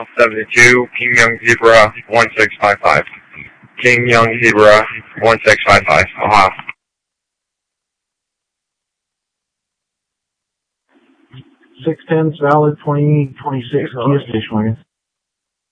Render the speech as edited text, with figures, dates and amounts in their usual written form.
72, King Young Zebra 1655. King Young Zebra 1655, Ohio. 610 Salad 2026 Kia Station Wagon.